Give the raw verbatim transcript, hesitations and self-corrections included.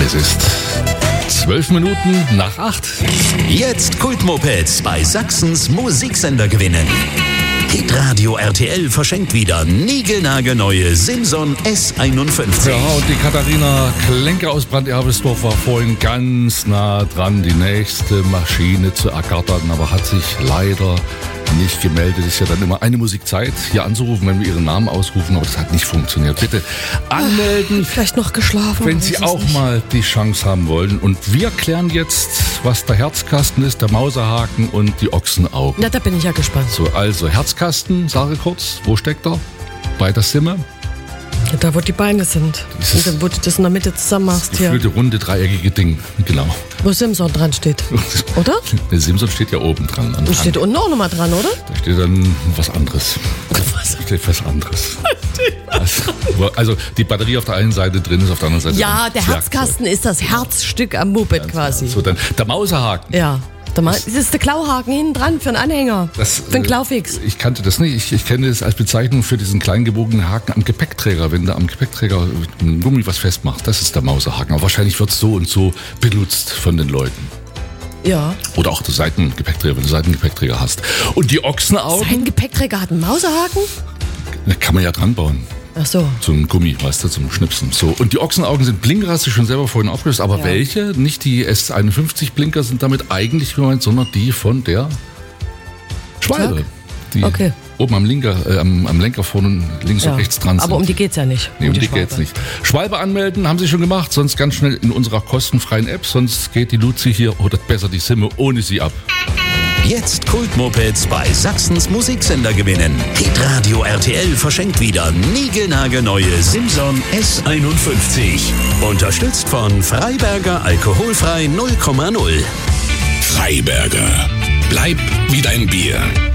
Es ist zwölf Minuten nach acht. Jetzt Kultmopeds bei Sachsens Musiksender gewinnen. Hitradio R T L verschenkt wieder niegelnagelneue Simson S einundfünfzig. Ja, und die Katharina Klenker aus Brand-Erbelsdorf war vorhin ganz nah dran, die nächste Maschine zu ergattern, aber hat sich leider nicht gemeldet. Es ist ja dann immer eine Musikzeit, hier anzurufen, wenn wir ihren Namen ausrufen, aber das hat nicht funktioniert. Bitte anmelden. Ach, vielleicht noch geschlafen. Wenn Sie auch nicht. mal die Chance haben wollen. Und wir klären jetzt, was der Herzkasten ist, der Mauserhaken und die Ochsenaugen. Na, da bin ich ja gespannt. So, also Herzkasten, sage kurz, wo steckt er? Bei der Simme? Ja, da, wo die Beine sind. Und dann, wo du das in der Mitte zusammen machst. Das gefühlte runde, dreieckige Ding, genau. Wo Simson dran steht, oder? Der Simson steht ja oben dran. Und steht unten auch nochmal dran, oder? Da steht dann was anderes. Was? Da steht was anderes. Also, also die Batterie auf der einen Seite drin ist, auf der anderen Seite. Ja, der Herzkasten ist das Herzstück am Moped Ganz quasi. So, dann der Mauserhaken. Ja. Das ist der Klauhaken hinten dran für einen Anhänger, das, für einen Klaufix. Ich kannte das nicht. Ich, ich kenne das als Bezeichnung für diesen klein gebogenen Haken am Gepäckträger. Wenn du am Gepäckträger mit einem Gummi was festmachst, das ist der Mauserhaken. Aber wahrscheinlich wird es so und so benutzt von den Leuten. Ja. Oder auch der Seitengepäckträger, wenn du Seitengepäckträger hast. Und die Ochsenaugen... Seitengepäckträger hat einen Mauserhaken? Da kann man ja dran bauen. Ach so. Zum Gummi, weißt du, zum Schnipsen. So. Und die Ochsenaugen sind Blinker, hast du schon selber vorhin aufgelöst. Aber ja. welche? Nicht die S einundfünfzig Blinker sind damit eigentlich gemeint, sondern die von der Schwalbe. Die okay. oben am, Linker, äh, am, am Lenker vorne links ja. und rechts dran sind. Aber um die geht's ja nicht. Nee, um, um die, die Schwalbe. geht's nicht. Schwalbe anmelden, haben sie schon gemacht. Sonst ganz schnell in unserer kostenfreien App. Sonst geht die Luzi hier oder besser die Simme ohne sie ab. Jetzt Kultmopeds bei Sachsens Musiksender gewinnen. Hitradio R T L verschenkt wieder niegelnagelneue Simson S einundfünfzig. Unterstützt von Freiberger Alkoholfrei null Komma null. Freiberger. Bleib wie dein Bier.